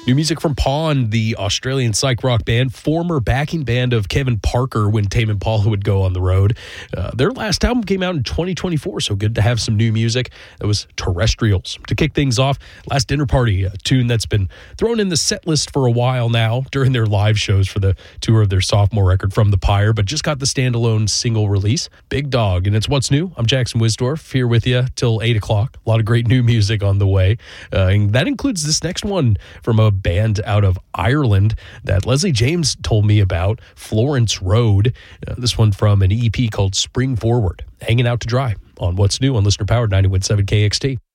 New music from Pawn, the Australian psych rock band, former backing band of Kevin Parker when Tame Impala would go on the road. Their last album came out in 2024, so good to have some new music. That was Terrestrials. To kick things off, Last Dinner Party, a tune that's been thrown in the set list for a while now during their live shows for the tour of their sophomore record From the Pyre, but just got the standalone single release, Big Dog, and it's What's New. I'm Jackson Wisdorf, here with you till 8 o'clock. A lot of great new music on the way, and that includes this next one from a band out of Ireland that Leslie James told me about, Florence Road. This one from an EP called Spring Forward, hanging out to dry on What's New on Listener Powered 91.7 KXT.